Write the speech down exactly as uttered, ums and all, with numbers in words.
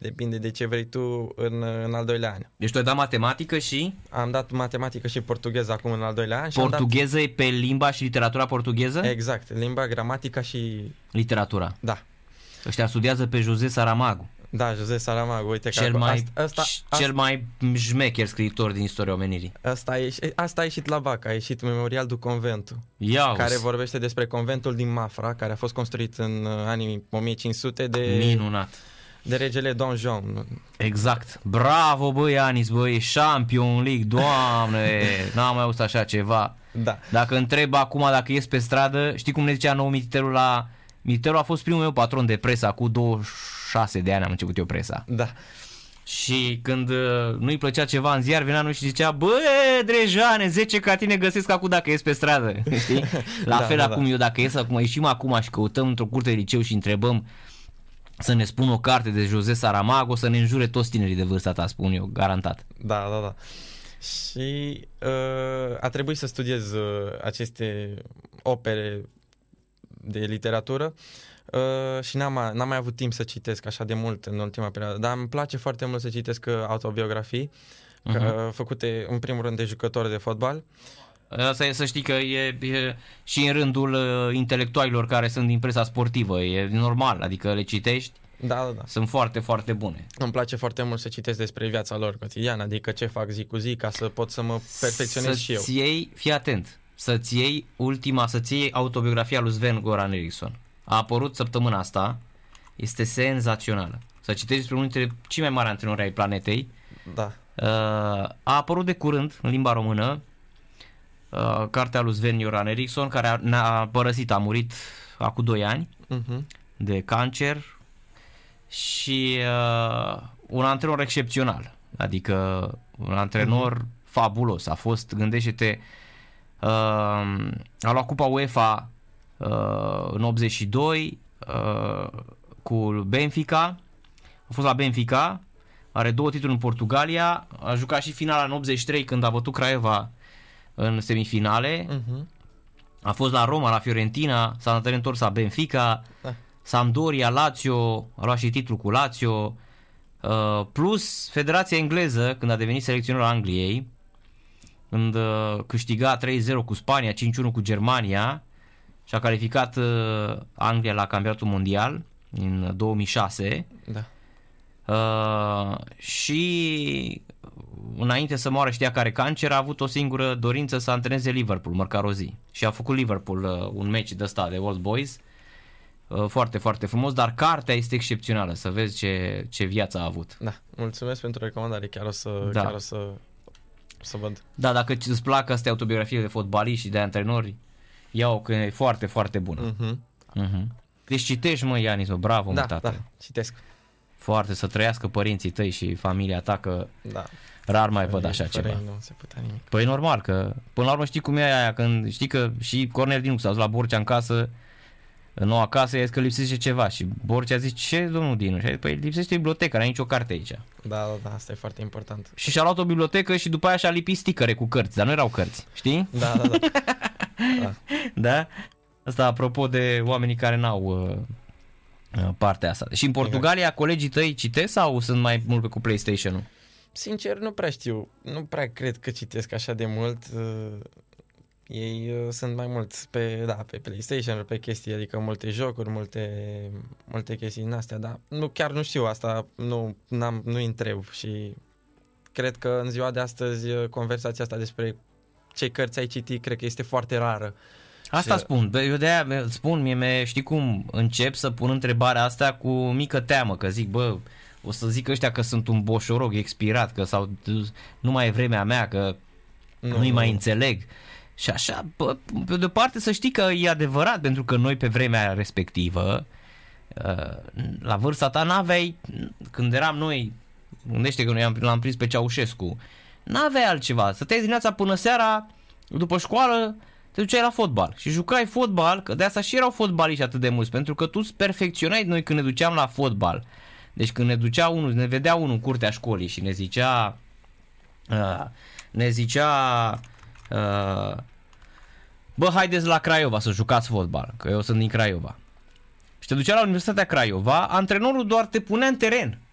depinde de ce vrei tu în, în al doilea an. Deci tu ai dat matematică și? Am dat matematică și portugheză acum în al doilea an. Și portugheză am dat... e pe limba și literatura portugheză? Exact, limba, gramatica și... literatura. Da. Ăștia studiază pe José Saramago. Da, José Saramago, uite cel că mai, asta, asta, asta, cel mai șmecher scriitor din istoria omenirii. Asta a, ieșit, asta a ieșit la B A C, a ieșit Memorial du Conventu, Ia-uzi. care vorbește despre conventul din Mafra, care a fost construit în anii o mie cinci sute de... Minunat. De regele Don John. Exact. Bravo, băi, Anis, băi, Champion League, Doamne, n-am mai auzit așa ceva. Da. Dacă întreb acum dacă ies pe stradă, știi cum ne zicea nou mititerul la... Mititerul a fost primul meu patron de presă, cu douăzeci și șase de ani am început eu presa. Da. Și când uh, nu-i plăcea ceva în ziar, venea nu și zicea: bă, Drejane, zece ca tine găsesc acum dacă ies pe stradă. Știi? La da, fel da, acum da. eu, dacă ies acum, ieșim acum și căutăm într-o curte de liceu și întrebăm să ne spună o carte de José Saramago, o să ne înjure toți tinerii de vârsta ta, spun eu, garantat. Da, da, da. Și uh, a trebuit să studiez uh, aceste opere de literatură uh, și n-am, n-am mai avut timp să citesc așa de mult în ultima perioadă, dar îmi place foarte mult să citesc autobiografii uh-huh. că, făcute în primul rând de jucători de fotbal. Asta e, să știi că e, e și în rândul uh, intelectualilor care sunt din presa sportivă, e normal, adică le citești, da, da, da. Sunt foarte, foarte bune. Îmi place foarte mult să citesc despre viața lor cotidiană, adică ce fac zi cu zi ca să pot să mă perfecționez să-ți și eu. iei, fii atent, să-ți iei ultima, să-ți iei autobiografia lui Sven-Goran Eriksson. A apărut săptămâna asta, este senzațională. Să citești despre unul dintre cei mai mari antrenori ai planetei. Da. A apărut de curând în limba română cartea lui Sven-Goran Eriksson, care ne-a părăsit, a murit acum doi ani uh-huh. de cancer și uh, un antrenor excepțional, adică un antrenor uh-huh. fabulos. A fost, gândește-te, uh, a luat Cupa UEFA uh, în optzeci și doi uh, cu Benfica, a fost la Benfica, are două titluri în Portugalia, a jucat și finala în optzeci și trei când a bătut Craiova în semifinale, uh-huh. a fost la Roma, la Fiorentina, s-a întors la Benfica, da. Sampdoria, Lazio, a luat și titlul cu Lazio, uh, plus Federația Engleză, când a devenit selecționerul Angliei, când uh, câștiga trei zero cu Spania, cinci unu cu Germania și a calificat uh, Anglia la campionatul mondial în două mii șase. Da. Uh, și înainte să moară, știa că are cancer, a avut o singură dorință, să antreneze Liverpool măcar o zi și a făcut Liverpool uh, un meci de ăsta de Old Boys uh, foarte, foarte frumos, dar cartea este excepțională, să vezi ce, ce viață a avut. Da, mulțumesc pentru recomandare, chiar o să, da. chiar o să, să văd. Da, dacă îți plac astea autobiografii de fotbaliști și de antrenori, ia-o că e foarte, foarte bună. Uh-huh. Uh-huh. Deci citești, mă, Ianis, bravo, da, mă, tată. Da, citesc. Foarte, să trăiască părinții tăi și familia ta, că da. rar mai văd așa ceva. Nu se putea nimic. Păi normal, că până la urmă știi cum e aia, când știi că și Cornel Dinu s-a dus la Borcea în casă, în noua casă, i-a zis că lipsește ceva și Borcea a zis: ce, domnul Dinu? Și a zis: păi lipsește biblioteca, n-ai nicio carte aici. Da, da, da, asta e foarte important. Și și-a luat o bibliotecă și după aia și-a lipit sticăre cu cărți, dar nu erau cărți, știi? Da, da, da. da. Da? Asta apropo de oamenii care n-au uh, partea asta. Și în Portugalia exact. Colegii tăi citesc sau sunt mai mult pe cu PlayStation-ul? Sincer, nu prea știu. Nu prea cred că citesc așa de mult. Ei sunt mai mult pe, da, pe PlayStation, pe chestii, adică multe jocuri, multe, multe chestii din astea, dar nu, chiar nu știu asta, nu, n-am, nu-i întreb și cred că în ziua de astăzi conversația asta despre ce cărți ai citit, cred că este foarte rară. Asta și... spun, eu de-aia spun, mie, știi cum, încep să pun întrebarea asta cu mică teamă, că zic, bă, o să zic ăștia că sunt un boșorog expirat, că sau nu mai e vremea mea, că nu, nu-i mai înțeleg. Și așa, bă, pe de-o parte să știi că e adevărat, pentru că noi pe vremea respectivă, la vârsta ta n-aveai, când eram noi, gândește că noi l-am prins pe Ceaușescu, n-aveai altceva, stăteai dimineața până seara, după școală, te duceai la fotbal și jucai fotbal, că de asta și erau fotbaliști atât de mulți, pentru că tu îți perfecționai noi când ne duceam la fotbal. Deci când ne ducea unul, ne vedea unul în curtea școlii și ne zicea, uh, ne zicea, uh, bă, haideți la Craiova să jucați fotbal, că eu sunt din Craiova. Și te ducea la Universitatea Craiova, antrenorul doar te punea în teren.